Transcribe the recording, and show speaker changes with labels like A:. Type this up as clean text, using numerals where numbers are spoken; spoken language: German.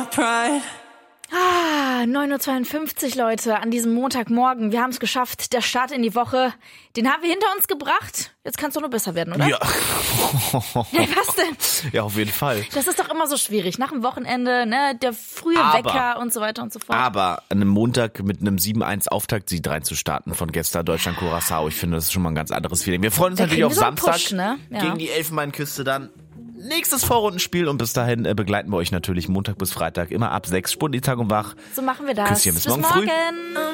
A: pride.
B: 9:52 Uhr, Leute, an diesem Montagmorgen. Wir haben es geschafft. Der Start in die Woche, den haben wir hinter uns gebracht. Jetzt kann es doch nur besser werden, oder?
C: Ja.
B: Ja, was denn?
C: Ja, auf jeden Fall.
B: Das ist doch immer so schwierig. Nach dem Wochenende, ne, der frühe Wecker und so weiter und so fort.
C: Aber an einem Montag mit einem 7-1-Auftakt-Sieg reinzustarten von gestern Deutschland-Curaçao, ich finde, das ist schon mal ein ganz anderes Feeling. Wir freuen uns
B: Da
C: natürlich auf
B: kriegen wir so einen
C: Samstag
B: Push, ne? Ja.
C: gegen die Elfenbeinküste dann. Nächstes Vorrundenspiel und bis dahin begleiten wir euch natürlich Montag bis Freitag immer ab 6 Spunditag und wach.
B: So machen wir das.
C: Küsschen, bis morgen
B: morgen.
C: früh.